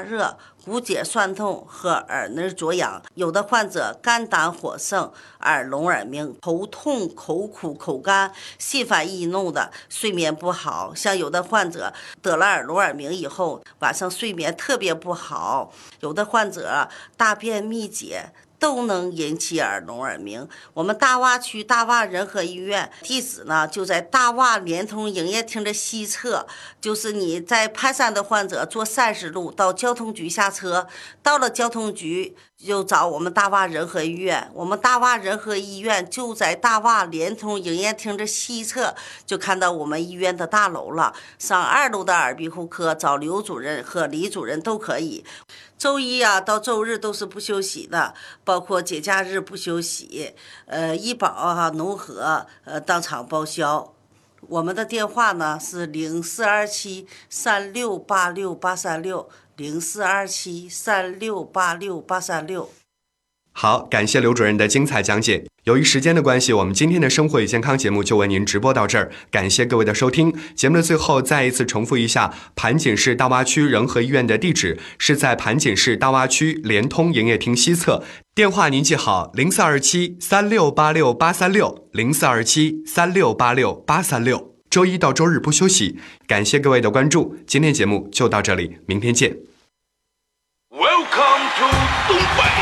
热、骨节酸痛和耳内灼痒。有的患者肝胆火盛、耳聋耳鸣、头痛、口苦、口干、心烦易怒的，睡眠不好。像有的患者得了耳聋耳鸣以后，晚上睡眠特别不好。有的患者大便秘结，都能引起耳聋耳鸣。我们大洼区大洼仁和医院地址呢就在大洼联通营业厅的西侧，就是你在盘山的患者坐30路到交通局下车，到了交通局就找我们大洼仁和医院。我们大洼仁和医院就在大洼联通营业厅的西侧，就看到我们医院的大楼了。上2楼的耳鼻喉科找刘主任和李主任都可以。周一到周日都是不休息的，包括节假日不休息。医保农合当场报销。我们的电话呢是0427368360，0427368336。 好，感谢刘主任的精彩讲解。由于时间的关系，我们今天的生活与健康节目就为您直播到这儿，感谢各位的收听。节目的最后再一次重复一下，盘锦市大洼区仁和医院的地址是在盘锦市大洼区联通营业厅西侧，电话您记好042736868360，042736868336。周一到周日不休息，感谢各位的关注，今天节目就到这里，明天见。 Welcome to 东莞。